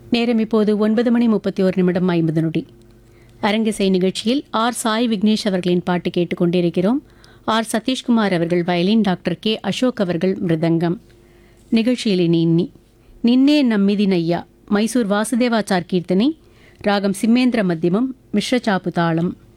நேரம் இப்போது 9:31 அரங்கிசை நிகழ்ச்சியில் ஆர் சாய் விக்னேஷ் அவர்களின் பாட்டு கேட்டுக்கொண்டிருக்கிறோம். ஆர் சதீஷ்குமார் அவர்கள் வயலின், டாக்டர் கே அசோக் அவர்கள் மிருதங்கம். நிகழ்ச்சியில் இனி நின்னே நம்மிதினையா மைசூர் வாசுதேவாச்சார் கீர்த்தனை, ராகம் சிம்மேந்திர மத்தியமம், மிஸ்ர சாப்பு தாளம்.